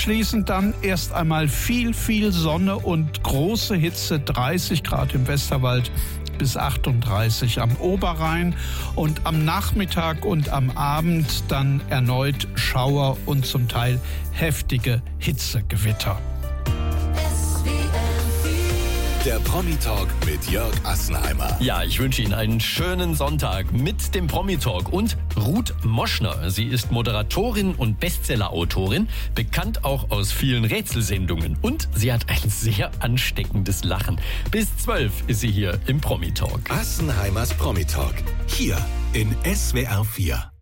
Anschließend dann erst einmal viel Sonne und große Hitze, 30 Grad im Westerwald bis 38 am Oberrhein und am Nachmittag und am Abend dann erneut Schauer und zum Teil heftige Hitzegewitter. Der Promi-Talk mit Jörg Assenheimer. Ja, ich wünsche Ihnen einen schönen Sonntag mit dem Promi-Talk und Ruth Moschner. Sie ist Moderatorin und Bestseller-Autorin, bekannt auch aus vielen Rätselsendungen. Und sie hat ein sehr ansteckendes Lachen. Bis 12 ist sie hier im Promi-Talk. Assenheimers Promi-Talk. Hier in SWR 4.